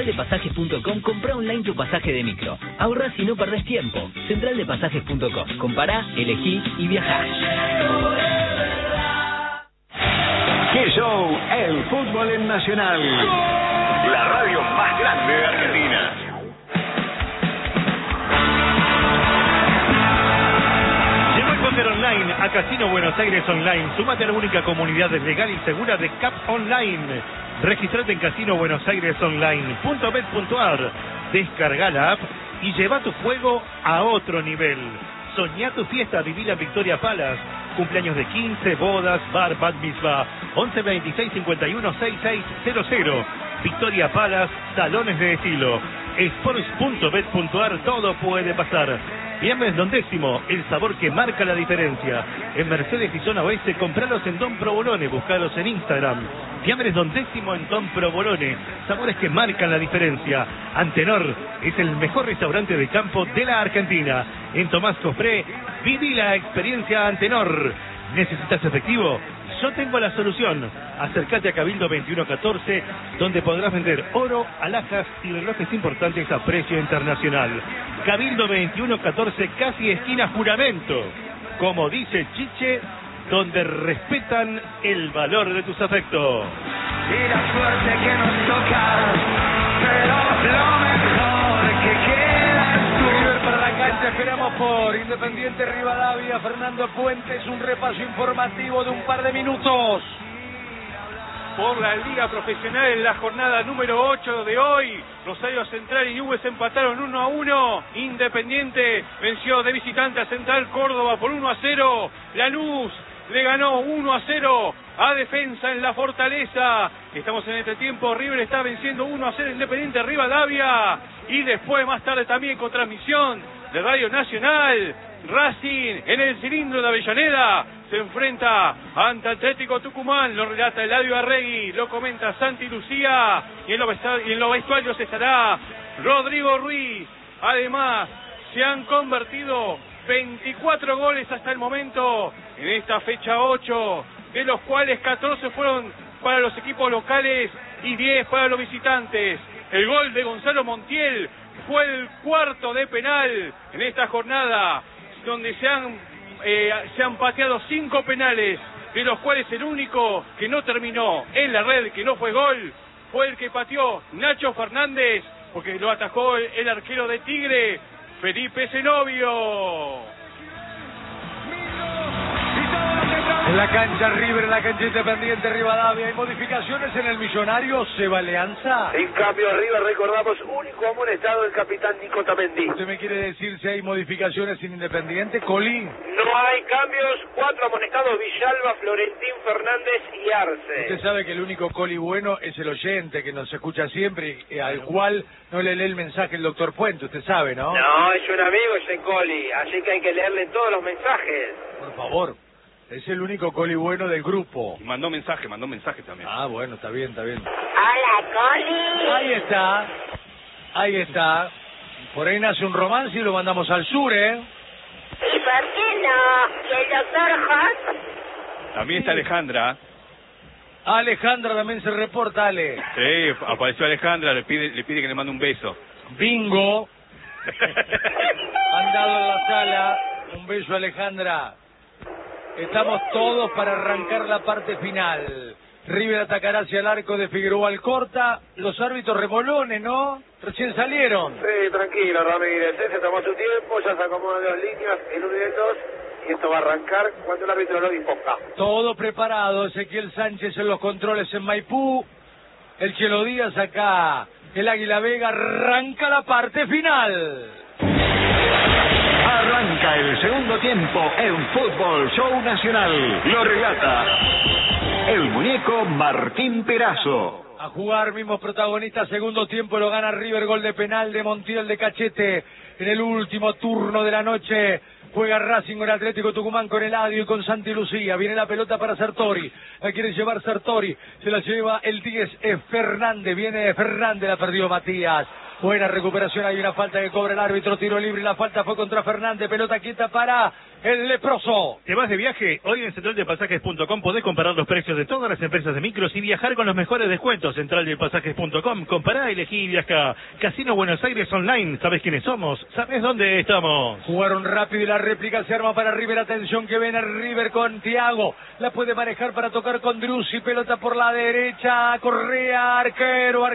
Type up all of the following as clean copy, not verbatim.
centraldepasajes.com, comprá online tu pasaje de micro. Ahorrás y no perdés tiempo. Centraldepasajes.com. Compará, elegí y viajá. ¡Qué show! El fútbol en Nacional. La radio más grande de Argentina. Llegó el póker online a Casino Buenos Aires Online. Sumate a la única comunidad legal y segura de CAP Online. Registrate en casinobuenosaires.online.bet.ar. Descarga la app y lleva tu juego a otro nivel. Soñá tu fiesta, viví la Victoria Palace. Cumpleaños de 15, bodas, bar, bat mitzvah. 11 26 51 6600. Victoria Palace, salones de estilo. Sports.bet.ar, todo puede pasar. Fiambres Don Décimo, el sabor que marca la diferencia. En Mercedes y Zona Oeste, compralos en Don Provolone, buscalos en Instagram. Fiambres Don Décimo en Don Provolone, sabores que marcan la diferencia. Antenor es el mejor restaurante de campo de la Argentina. En Tomás Cofré, viví la experiencia Antenor. ¿Necesitas efectivo? Yo tengo la solución. Acércate a Cabildo 2114, donde podrás vender oro, alhajas y relojes importantes a precio internacional. Cabildo 2114, casi esquina Juramento. Como dice Chiche, donde respetan el valor de tus afectos. Y la suerte que nos toca, pero lo mejor que queda es tú. River para la cancha, esperamos por Independiente Rivadavia. Fernando Puentes, un repaso informativo de un par de minutos. Por la Liga Profesional en la jornada número 8 de hoy, Rosario Central y Nubes empataron 1-1. Independiente venció de visitante a Central Córdoba por 1-0. Lanús le ganó 1-0 a Defensa en la Fortaleza. Estamos en este tiempo. River está venciendo 1-0 Independiente Rivadavia. Y después, más tarde también con transmisión de Radio Nacional, Racing en el cilindro de Avellaneda se enfrenta ante Atlético Tucumán. Lo relata Eladio Arregui, lo comenta Santi Lucía, y en los vestuarios estará Rodrigo Ruiz. Además, se han convertido 24 goles hasta el momento en esta fecha 8, de los cuales 14 fueron para los equipos locales y 10 para los visitantes. El gol de Gonzalo Montiel fue el cuarto de penal en esta jornada, donde se han pateado 5 penales, de los cuales el único que no terminó en la red, que no fue gol, fue el que pateó Nacho Fernández, porque lo atajó el arquero de Tigre, Felipe Zenobio. En la cancha River, en la cancha Independiente Rivadavia, ¿hay modificaciones en el Millonario? ¿Seba Alianza? En cambio, River, recordamos, único amonestado el capitán Nico Tamendi. ¿Usted me quiere decir si hay modificaciones en Independiente, Coli? No hay cambios, 4 amonestados: Villalba, Florentín, Fernández y Arce. Usted sabe que el único Coli bueno es el oyente que nos escucha siempre, al cual no le lee el mensaje el doctor Puente, usted sabe, ¿no? No, es un amigo ese Coli, así que hay que leerle todos los mensajes. Por favor. Es el único Coli bueno del grupo. Mandó mensaje también. Ah, bueno, está bien. Hola, Coli. Ahí está. Por ahí nace un romance y lo mandamos al sur, ¿eh? ¿Y por qué no? ¿Y el doctor Hot? También está Alejandra. Alejandra también se reporta, Ale. Sí, apareció Alejandra, le pide que le mande un beso. Bingo. Han dado en la sala. Un beso, Alejandra. Estamos todos para arrancar la parte final. River atacará hacia el arco de Figueroa Alcorta. Los árbitros remolones, ¿no? Recién salieron. Sí, tranquilo, Ramírez. Se tomó su tiempo, ya se acomodan las líneas, el 1 y el 2. Y esto va a arrancar cuando el árbitro lo disponga. Todo preparado. Ezequiel Sánchez en los controles en Maipú. El Chelo Díaz acá. El Águila Vega. Arranca la parte final. Arranca el segundo tiempo en Fútbol Show Nacional. Lo relata el muñeco Martín Perazo. A jugar, mismos protagonistas, segundo tiempo lo gana River, gol de penal de Montiel de cachete en el último turno de la noche. Juega Racing con Atlético Tucumán, con Eladio y con Santi Lucía. Viene la pelota para Sartori. La quiere llevar Sartori. Se la lleva el 10 Fernández. Viene Fernández, la perdió Matías. Buena recuperación, hay una falta que cobra el árbitro, tiro libre, la falta fue contra Fernández, pelota quieta para el leproso. ¿Te vas de viaje? Hoy en centraldepasajes.com podés comparar los precios de todas las empresas de micros y viajar con los mejores descuentos. Centraldepasajes.com, compará, elegí y viaja. Casino Buenos Aires Online, ¿sabés quiénes somos? ¿Sabés dónde estamos? Jugaron rápido y la réplica se arma para River. Atención que viene River con Thiago. La puede manejar para tocar con Drussi. Pelota por la derecha. Correa, arquero.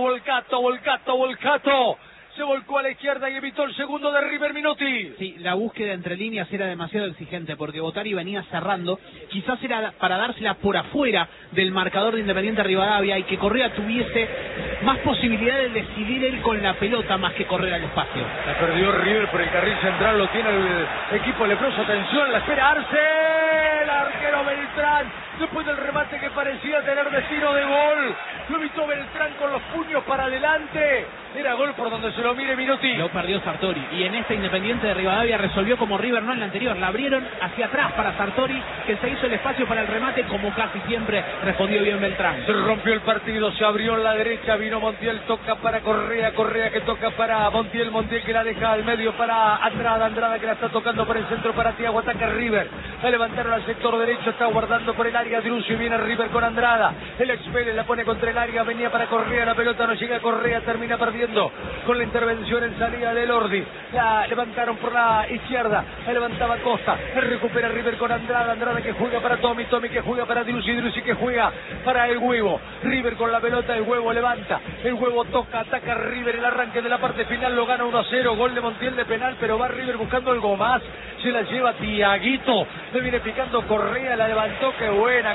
Volcato. Se volcó a la izquierda y evitó el segundo de River. Minotti. Sí, la búsqueda entre líneas era demasiado exigente porque Bottari venía cerrando. Quizás era para dársela por afuera del marcador de Independiente Rivadavia y que Correa tuviese más posibilidad de decidir él con la pelota más que correr al espacio. La perdió River por el carril central, lo tiene el equipo leproso. Atención, la espera Arce, el arquero Beltrán. Después del remate que parecía tener destino de gol, lo evitó Beltrán con los puños para adelante. Era gol por donde se lo mire Minotti. Lo perdió Sartori y en esta Independiente de Rivadavia resolvió como River no en la anterior. La abrieron hacia atrás para Sartori, que se hizo el espacio para el remate, como casi siempre respondió bien Beltrán. Se rompió el partido, se abrió en la derecha, vino Montiel, toca para Correa que toca para Montiel que la deja al medio para Andrada que la está tocando por el centro para Thiago, ataca River. La levantaron al sector derecho, está guardando por el área Drussi, viene River con Andrada. El Expele la pone contra el área, venía para Correa, la pelota no llega a Correa, termina perdiendo con la intervención en salida de Lordi. La levantaron por la izquierda, la levantaba Costa, recupera River con Andrada que juega para Tommy que juega para Drussi que juega para el Huevo. River con la pelota, el Huevo levanta, el Huevo toca, ataca River, el arranque de la parte final lo gana 1-0, gol de Montiel de penal, pero va River buscando algo más, se la lleva Tiaguito, le viene picando Correa, la levantó, qué buena,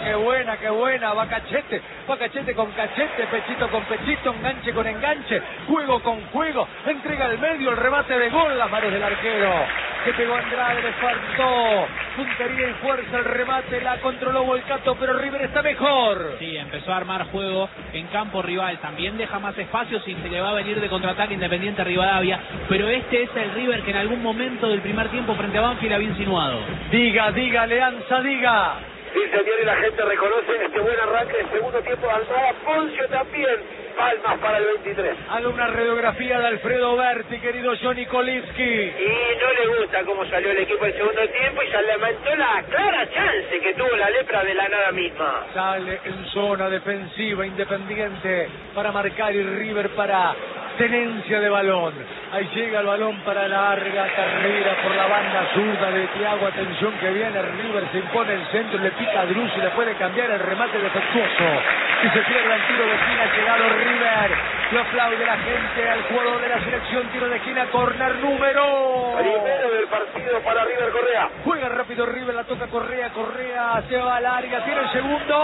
va Cachete con Cachete, pechito con pechito, enganche con enganche, juego con juego, entrega al medio, el remate de gol, las manos del arquero, que pegó Andrade, le faltó puntería y fuerza, el remate, la controló Volcato, pero River está mejor. Sí, empezó a armar juego en campo rival, también deja más espacios y se le va a venir de contraataque Independiente Rivadavia, pero este es el River que en algún momento del primer tiempo frente a Banfield había insinuado. Diga, Leanza, diga. Sí, señor, y la gente reconoce este buen arranque del segundo tiempo de Almada. Poncio también. Palmas para el 23. Haga una radiografía de Alfredo Berti, querido Johnny Kolitsky. Y no le gusta cómo salió el equipo el segundo tiempo y se lamentó la clara chance que tuvo la lepra de la nada misma. Sale en zona defensiva Independiente para marcar y River para tenencia de balón. Ahí llega el balón para larga carrera por la banda zurda de Thiago. Atención que viene River, se impone el centro, le pica a Drussi, le puede cambiar el remate defectuoso. Y se pierde el tiro de esquina, ha llegado River. Lo aplaude la gente al jugador de la selección, tiro de esquina, corner número. Primero del partido para River Correa. Juega rápido River, la toca Correa se va al área, tiene el segundo.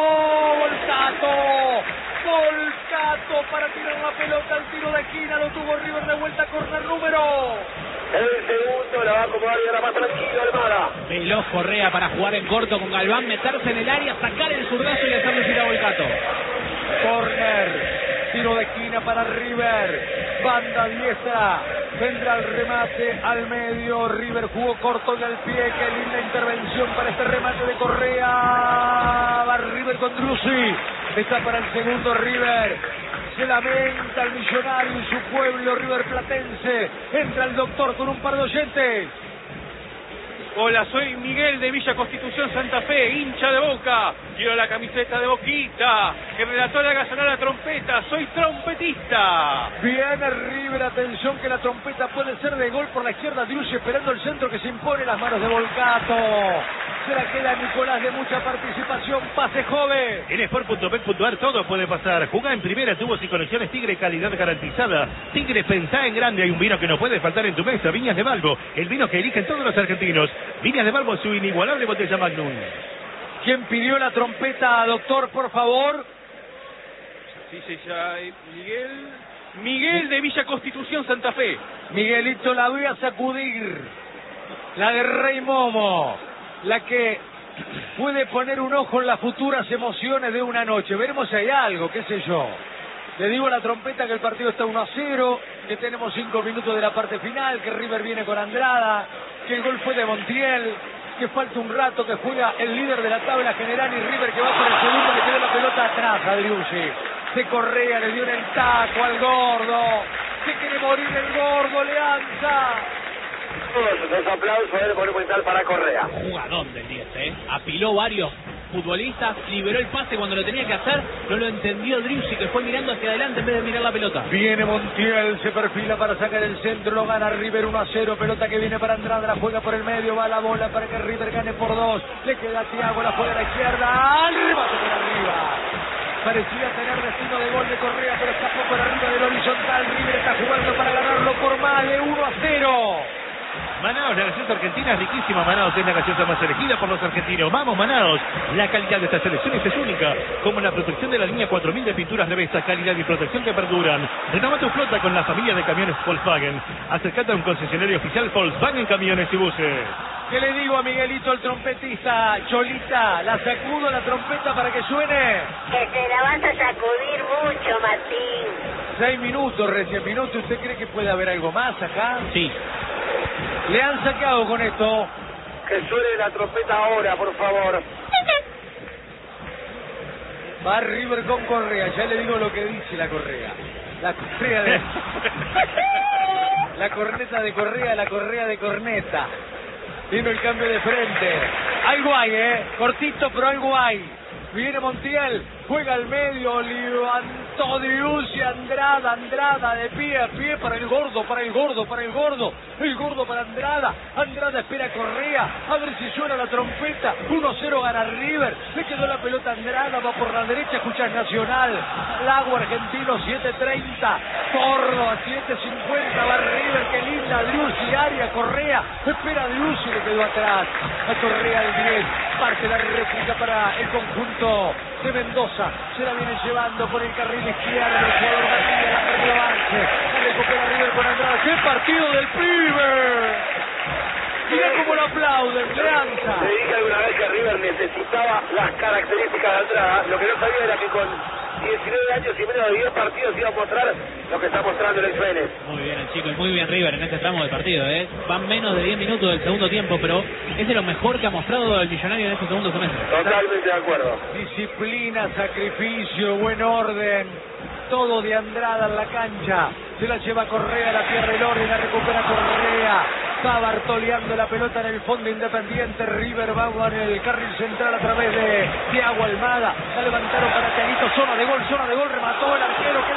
Volcato para tirar la pelota al tiro de esquina, lo tuvo River de vuelta, corner número. El segundo la va a acomodar y ahora más tranquilo Almada. Veloz Correa para jugar en corto con Galván, meterse en el área, sacar el zurdazo y hacerle decir a Volcato. Corner, tiro de esquina para River, banda diestra, vendrá el remate al medio, River jugó corto y al pie, qué linda intervención para este remate de Correa, va River con Drussi, está para el segundo River, se lamenta el millonario y su pueblo River Platense, entra el doctor con un par de oyentes. Hola, soy Miguel de Villa Constitución Santa Fe, hincha de Boca. Quiero la camiseta de Boquita. Que el relator haga sonar la trompeta. Soy trompetista. Viene River, atención que la trompeta puede ser de gol por la izquierda. Drussi esperando el centro que se impone, las manos de Volcato. Se la queda Nicolás de mucha participación, pase joven. En Sport.bet.ar todo puede pasar. Jugá en primera, tubos y conexiones Tigre, calidad garantizada. Tigre, pensá en grande. Hay un vino que no puede faltar en tu mesa. Viñas de Balbo, el vino que eligen todos los argentinos. Viñas de Balbo, su inigualable botella Magnum. ¿Quién pidió la trompeta, doctor, por favor? Dice ya Miguel de Villa Constitución Santa Fe. Miguelito, la voy a sacudir. La de Rey Momo. La que puede poner un ojo en las futuras emociones de una noche. Veremos si hay algo, qué sé yo. Le digo a la trompeta que el partido está 1-0, que tenemos 5 minutos de la parte final, que River viene con Andrada, que el gol fue de Montiel, que falta un rato, que juega el líder de la tabla general y River que va por el segundo, le quedó la pelota atrás a Drussi. Se Correa, le dio en el taco al gordo. Se quiere morir el gordo, Leanza. Todos los aplausos del Monumental para Correa. Jugadón del 10, apiló varios futbolistas, liberó el pase cuando lo tenía que hacer, no lo entendió Driussi, que fue mirando hacia adelante en vez de mirar la pelota. Viene Montiel, se perfila para sacar el centro, lo gana River 1-0, pelota que viene para Andrada, la juega por el medio, va la bola para que River gane por 2, le queda a Thiago, la juega a la izquierda, arriba, por arriba. Parecía tener destino de gol de Correa, pero escapó por arriba del horizontal. River está jugando para ganarlo por más de 1-0. Manaos, la gaseosa argentina es riquísima. Manaos es la gaseosa más elegida por los argentinos. ¡Vamos, Manaos! La calidad de estas selecciones es única, como la protección de la línea 4000 de pinturas Revesta, calidad y protección que perduran. Renova tu flota con la familia de camiones Volkswagen. Acércate a un concesionario oficial Volkswagen Camiones y Buses. ¿Qué le digo a Miguelito, el trompetista? Cholita, ¿la sacudo la trompeta para que suene? Que te la vas a sacudir mucho, Martín. 6 minutos, recién minutos. ¿Usted cree que puede haber algo más acá? Sí. ¿Le han sacado con esto? Que suene la trompeta ahora, por favor. Va River con Correa, ya le digo lo que dice la Correa. La Correa de... La corneta de Correa, la Correa de corneta. Vino el cambio de frente. Algo hay, cortito, pero algo hay. Viene Montiel, juega al medio, levantó Driussi, Andrada de pie a pie para el gordo, el gordo para Andrada, Andrada espera a Correa, a ver si suena la trompeta, 1-0 gana River, le quedó la pelota a Andrada, va por la derecha, escuchas Nacional, Lago Argentino 7:30, Córdoba 7:50, va River, qué linda, Driussi, área, Correa, espera a Driussi, le quedó atrás, a Correa del 10, parte la réplica para el conjunto de Mendoza, se la viene llevando por el carril izquierdo, el jugador Matías, la perdió avance, la recupera River con Andrada, ¡qué partido del pibe! Mirá cómo lo aplauden, Leanza. Le dije alguna vez que River necesitaba las características de Andrada, lo que no sabía era que con 19 años y menos de 10 partidos iba a mostrar lo que está mostrando el Vélez. Muy bien el chico y muy bien River en este tramo del partido, Van menos de 10 minutos del segundo tiempo, pero es de lo mejor que ha mostrado el Millonario en este segundo semestre. Totalmente de acuerdo. Disciplina, sacrificio, buen orden, todo de Andrada en la cancha. Se la lleva Correa, la pierde el orden, la recupera Correa. Va bartoleando la pelota en el fondo Independiente. River va en el carril central a través de Thiago Almada. La levantaron para Thiaguito, zona de gol, remató el arquero.